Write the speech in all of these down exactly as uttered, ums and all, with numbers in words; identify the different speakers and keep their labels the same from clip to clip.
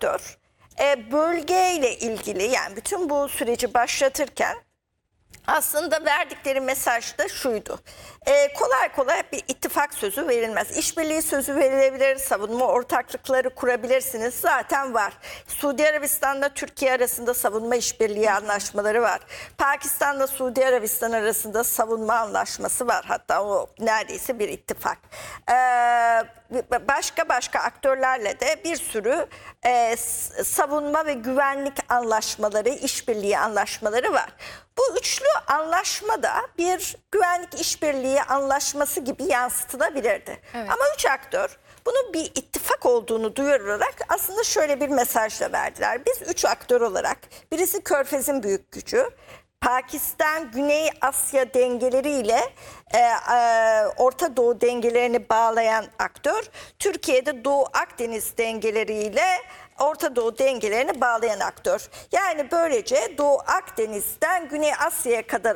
Speaker 1: aktör e, bölgeyle ilgili, yani bütün bu süreci başlatırken aslında verdikleri mesaj da şuydu. Ee, kolay kolay bir ittifak sözü verilmez. İşbirliği sözü verilebilir, savunma ortaklıkları kurabilirsiniz. Zaten var. Suudi Arabistan'la Türkiye arasında savunma işbirliği anlaşmaları var. Pakistan'la Suudi Arabistan arasında savunma anlaşması var. Hatta o neredeyse bir ittifak. Ee, başka başka aktörlerle de bir sürü e, savunma ve güvenlik anlaşmaları, işbirliği anlaşmaları var. Bu üçlü anlaşma da bir güvenlik işbirliği anlaşması gibi yansıtılabilirdi. Evet. Ama üç aktör bunun bir ittifak olduğunu duyurarak aslında şöyle bir mesajla verdiler. Biz üç aktör olarak, birisi Körfez'in büyük gücü, Pakistan, Güney Asya dengeleriyle e, e, Orta Doğu dengelerini bağlayan aktör, Türkiye'de Doğu Akdeniz dengeleriyle Orta Doğu dengelerini bağlayan aktör. Yani böylece Doğu Akdeniz'den Güney Asya'ya kadar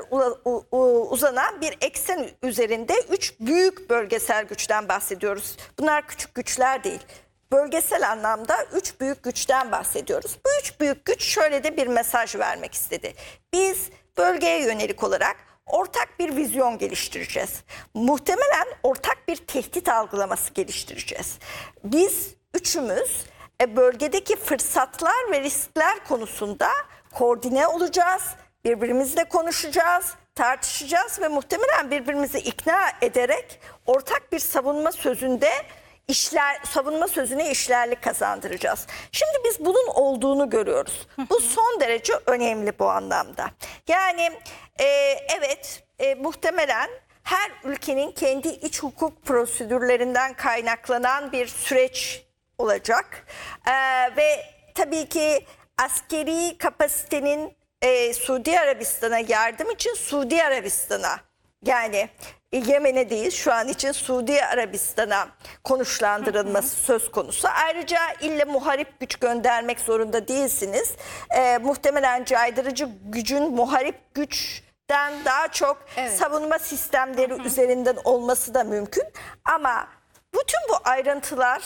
Speaker 1: uzanan bir eksen üzerinde üç büyük bölgesel güçten bahsediyoruz. Bunlar küçük güçler değil. Bölgesel anlamda üç büyük güçten bahsediyoruz. Bu üç büyük güç şöyle de bir mesaj vermek istedi. Biz bölgeye yönelik olarak ortak bir vizyon geliştireceğiz. Muhtemelen ortak bir tehdit algılaması geliştireceğiz. Biz üçümüz bölgedeki fırsatlar ve riskler konusunda koordine olacağız. Birbirimizle konuşacağız, tartışacağız ve muhtemelen birbirimizi ikna ederek ortak bir savunma sözünde işler, savunma sözüne işlerlik kazandıracağız. Şimdi biz bunun olduğunu görüyoruz. Bu son derece önemli bu anlamda. Yani e, evet e, muhtemelen her ülkenin kendi iç hukuk prosedürlerinden kaynaklanan bir süreç olacak. Ee, ve tabii ki askeri kapasitenin e, Suudi Arabistan'a yardım için Suudi Arabistan'a, yani Yemen'e değil şu an için Suudi Arabistan'a konuşlandırılması hı hı. söz konusu. Ayrıca ille muharip güç göndermek zorunda değilsiniz. Ee, muhtemelen caydırıcı gücün muharip güç daha çok evet. savunma sistemleri hı hı. üzerinden olması da mümkün. Ama bütün bu ayrıntılar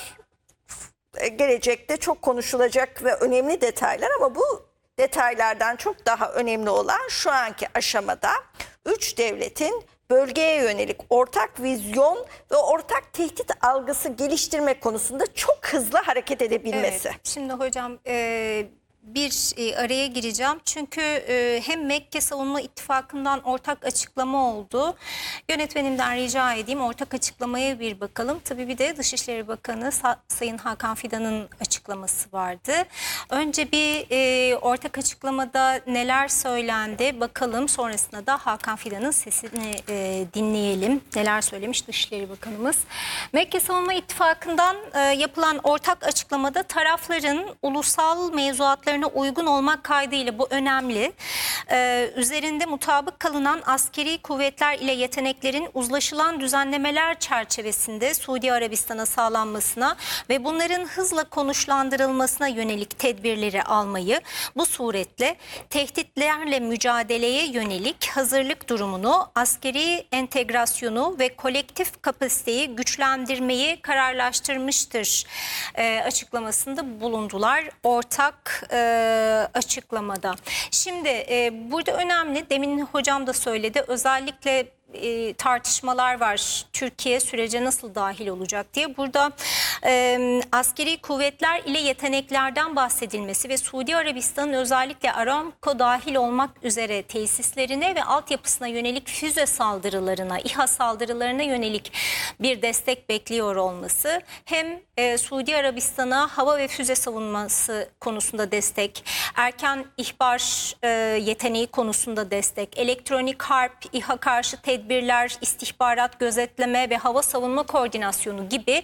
Speaker 1: gelecekte çok konuşulacak ve önemli detaylar, ama bu detaylardan çok daha önemli olan şu anki aşamada üç devletin bölgeye yönelik ortak vizyon ve ortak tehdit algısı geliştirme konusunda çok hızlı hareket edebilmesi.
Speaker 2: Evet. Şimdi hocam e, bir e, araya gireceğim çünkü e, hem Mekke Savunma İttifakı'ndan ortak açıklama oldu. Yönetmenimden rica edeyim ortak açıklamaya bir bakalım. Tabii bir de Dışişleri Bakanı Sa Sayın Hakan Fidan'ın açıklaması vardı. Önce bir e, ortak açıklamada neler söylendi bakalım, sonrasında da Hakan Fidan'ın sesini e, dinleyelim. Neler söylemiş Dışişleri Bakanımız. Mekke Savunma İttifakı'ndan e, yapılan ortak açıklamada tarafların ulusal mevzuatlarına uygun olmak kaydıyla, bu önemli, Ee, üzerinde mutabık kalınan askeri kuvvetler ile yeteneklerin uzlaşılan düzenlemeler çerçevesinde Suudi Arabistan'a sağlanmasına ve bunların hızla konuşlandırılmasına yönelik tedbirleri almayı, bu suretle tehditlerle mücadeleye yönelik hazırlık durumunu, askeri entegrasyonu ve kolektif kapasiteyi güçlendirmeyi kararlaştırmıştır e, açıklamasında bulundular ortak e, açıklamada. Şimdi e, burada önemli, demin hocam da söyledi, özellikle e, tartışmalar var. Türkiye sürece nasıl dahil olacak diye. Burada e, askeri kuvvetler ile yeteneklerden bahsedilmesi ve Suudi Arabistan'ın özellikle Aramco dahil olmak üzere tesislerine ve altyapısına yönelik füze saldırılarına, İHA saldırılarına yönelik bir destek bekliyor olması, hem e, Suudi Arabistan'a hava ve füze savunması konusunda destek, erken ihbar e, yeteneği konusunda destek, elektronik harp, İHA karşı tedbirler, istihbarat, gözetleme ve hava savunma koordinasyonu gibi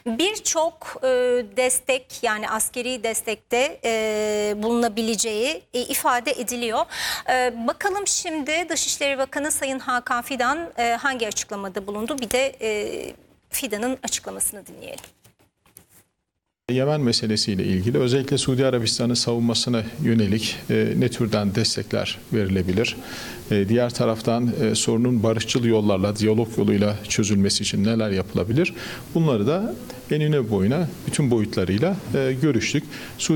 Speaker 2: birçok e, destek, yani askeri destekte e, bulunabileceği e, ifade ediliyor. E, bakalım şimdi Dışişleri Bakanı Sayın Hakan Fidan e, hangi açıklamada bulundu? Bir de e, Fidan'ın açıklamasını dinleyelim.
Speaker 3: Yemen meselesiyle ilgili özellikle Suudi Arabistan'ın savunmasına yönelik e, ne türden destekler verilebilir? E, diğer taraftan e, sorunun barışçıl yollarla, diyalog yoluyla çözülmesi için neler yapılabilir? Bunları da enine boyuna bütün boyutlarıyla e, görüştük.